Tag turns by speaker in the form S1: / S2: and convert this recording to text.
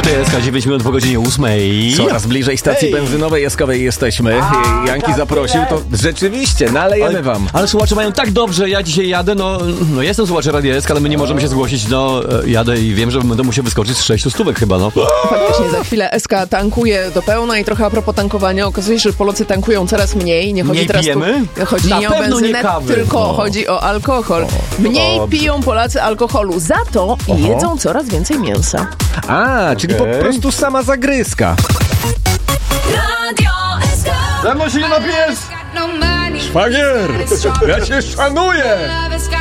S1: tutaj SK 9 minut po godzinie 8.
S2: Coraz bliżej stacji benzynowej Eskowej jesteśmy. Janki zaprosił, to rzeczywiście nalejemy wam.
S1: Ale słuchacze mają tak dobrze, ja dzisiaj jadę, no jestem słuchaczem Radia SK, ale my nie możemy się zgłosić, jadę i wiem, że będę musiał wyskoczyć z 600 stówek chyba,
S3: Faktycznie, za chwilę SK tankuje do pełna i trochę a propos tankowania, okazuje się, że Polacy tankują coraz mniej. Nie chodzi
S1: Nie
S3: teraz
S1: pijemy?
S3: Chodzi
S1: Na
S3: nie o
S1: pewno nie
S3: benzynę,
S1: kawy.
S3: tylko chodzi o alkohol. Mniej piją Polacy alkoholu, za to jedzą coraz więcej mięsa.
S2: Czyli po prostu sama zagryzka.
S4: Radio SK.
S1: Ze mną się nie napijesz! Szwagier! Ja cię szanuję!